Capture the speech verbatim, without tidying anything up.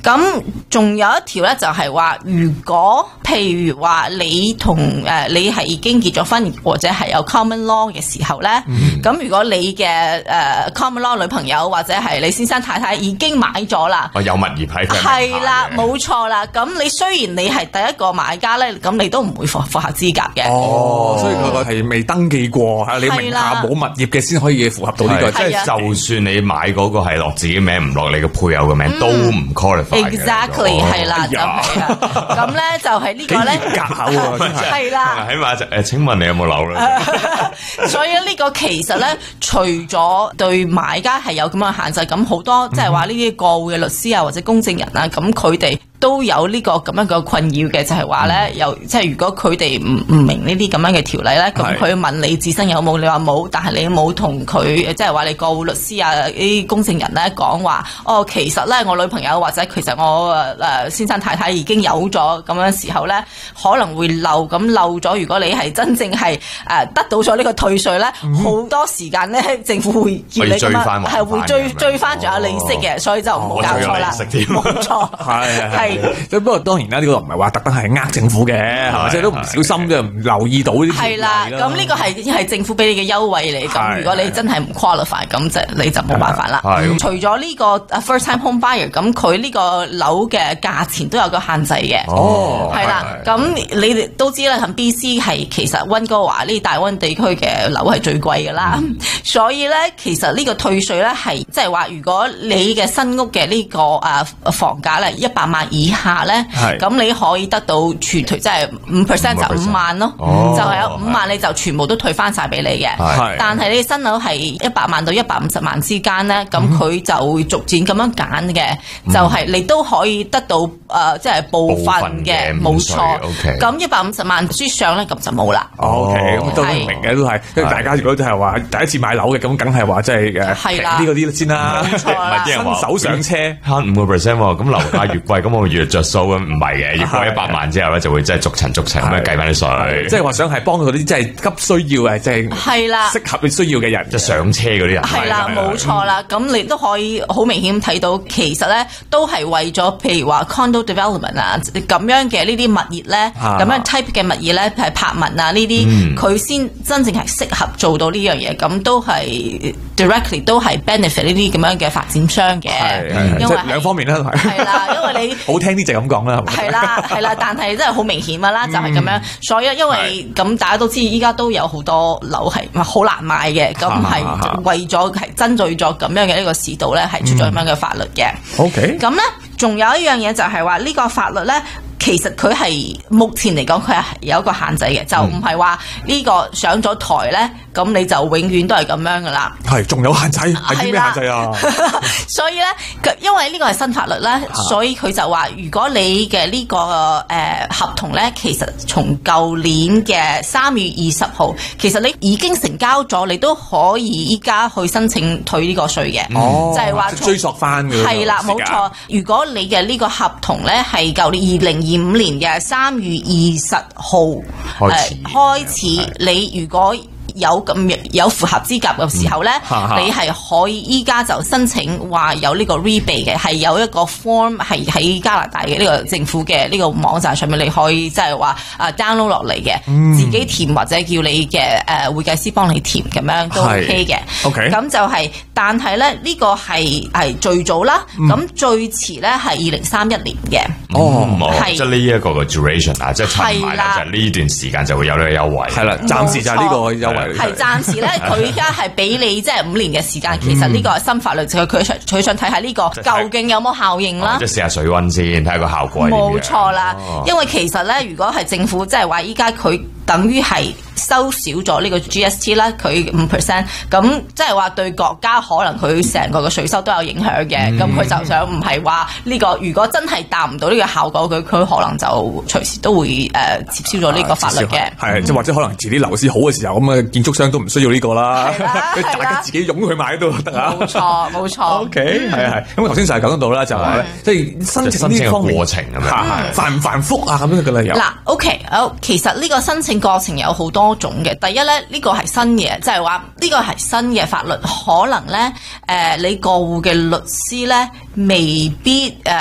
咁仲有一條咧，就係話，如果譬如話你同誒、呃、你係已經結咗婚，或者係有 common law 嘅時候咧，咁、嗯、如果你嘅誒、呃、common law 女朋友或者係你先生太太已經買咗啦， 我有物業喺佢係啦，冇錯啦。咁你雖然你係第一個買家咧，咁你都唔會符符合資格嘅。 哦，所以佢個係未登記過嚇，你名下冇物業嘅先可以符合到呢、這個。 即係就算你買嗰個係落自己名，唔落你嘅配偶嘅名，嗯、都唔 qualify 嘅。 Exactly 係啦，就係啦。咁咧就係呢個咧， 夾口喎， 係啦。 起碼就誒，請問你有冇樓咧？ 所以呢個其實咧，除咗對買家係有咁嘅限制，咁好多即係話呢啲過戶嘅律師啊，或者公證人啊，咁佢哋都有呢個咁樣嘅困擾嘅，就係話咧，又即係如果佢哋唔唔明呢啲咁樣嘅條例咧，咁佢問你自身有冇，你話冇，但係你冇同佢即係話你過戶律師啊呢啲公證人咧講話，哦，其實咧我女朋友或者其實我誒、呃、先生太太已經有咗咁樣時候咧，可能會漏咁漏咗。如果你係真正係誒、呃、得到咗呢個退稅咧，好、嗯、多時間咧政府會叫你咁樣係會追追翻仲有利息嘅、哦，所以就唔好搞錯啦。冇錯，係係。 不過當然啦，呢、這個唔係話特登係呃政府嘅，係咪？即係都唔小心啫，唔留意到呢啲。係啦，咁呢個係係政府俾你嘅優惠嚟。咁如果你真係唔 qualify，咁就你就冇辦法啦。除咗呢個 first time home buyer，咁佢呢個樓嘅價錢都有個限制嘅。哦，係啦。咁你哋都知啦，咁 B C 係其實溫哥華呢大溫地區嘅樓係最貴㗎啦、嗯。所以咧，其實呢個退稅咧係即係話，如果你嘅新屋嘅呢個誒房價咧一百萬以下咧，咁你可以得到全退，即係五 percent 就五萬咯，哦、就係有五萬你就全部都退翻晒俾你嘅。但係你新樓係一百萬到一百五十萬之間咧，咁、嗯、佢就會逐漸咁樣揀嘅、嗯，就係、是、你都可以得到誒，即、呃、係、就是、部分嘅，冇錯。咁一百五十萬之上咧，咁就冇啦。O K，咁都明嘅都係，因為大家如果就係話第一次買樓嘅，咁梗係話即係誒平啲嗰啲先啦。冇錯啦，新手上車慳五個 percent， 咁樓價越貴，咁我越着數咁，唔係嘅，越過一百萬之後咧，就會即係逐層逐層咁樣計翻啲稅。即係話想係幫到嗰啲即係急需要嘅，即係係啦，適合需要嘅人， 即係上車嗰啲人。 係啦，冇錯啦。咁你都可以好明顯睇到，其實咧都係為咗譬如話 condo development 啊咁樣嘅呢啲物業咧，咁樣 type 嘅物業咧係柏文啊呢啲，佢先真正係適合做到呢樣嘢。咁都係 directly 都係 benefit 呢啲咁樣嘅發展商嘅，因為兩方面啦， 係啦，因為你好聽啲就咁講啦， 係啦係啦，但係真係好明顯噶啦，就係咁樣。所以因為咁大家都知，依家都有好多樓係好難買嘅，咁係為咗係針對咗咁樣嘅呢個市道咧，係出咗咁樣嘅法律嘅。 OK， 咁咧仲有一樣嘢就係話呢個法律咧。其實佢係目前嚟講，佢係有一個限制嘅，就唔係話呢個上咗台咧，咁你就永遠都係咁樣噶啦。 係，仲有限制，係啲咩限制啊？ 所以咧，因為呢個係新法律咧，所以佢就話，如果你嘅呢、這個誒、呃、合同咧，其實從舊年嘅三月二十號，其實你已經成交咗，你都可以依家去申請退呢個稅嘅。哦，就係、是、話追溯翻嘅。 係啦，冇錯。如果你嘅呢個合同咧係舊年二零二五年嘅三月二十號開始，呃、開始你如果有咁有符合資格嘅時候咧、嗯，你係可以依家就申請話有呢個 rebate 嘅，係有一個 form 係喺加拿大嘅呢個政府嘅呢個網站上面，你可以即係話啊 download 落嚟嘅，自己填或者叫你嘅誒、呃、會計師幫你填咁樣都 OK 嘅。OK，咁就係、是，但係咧呢、這個係係最早啦，咁、嗯、最遲咧係二零三一年嘅。 哦，係即係呢一個嘅 duration 啊，即係趁埋咧就呢段時間就會有呢個優惠。係啦，暫時就係呢個優惠。係暫時咧，佢而家係俾你即係五年嘅時間。其實呢個係新法律，就佢想佢想睇下呢個究竟有冇效應啦。即係試下水溫先，睇下個效果。冇錯啦，哦、因為其實咧，如果係政府即係話依家佢等於係收少咗呢個 G S T 啦，佢五 percent， 咁即係話對國家可能佢成個嘅稅收都有影響嘅。咁、嗯、佢就想唔係話呢個，如果真係達唔到呢個效果，佢佢可能就隨時都會誒撤銷咗呢個法律嘅。係即係或者可能遲啲樓市好嘅時候，咁啊建築商都唔需要呢個啦，大家自己湧去買都得啊。冇錯，冇錯。O K， 係係。咁頭先就係講到啦，就係即係申請呢方面過程咁樣，繁唔繁複啊咁樣嘅理由。嗱 ，O K， 好，其實呢個申請過程有好多種嘅。第一咧，呢、這個係新嘅，即係話呢個係新嘅法律，可能咧誒、呃、你過戶嘅律師咧未必誒。呃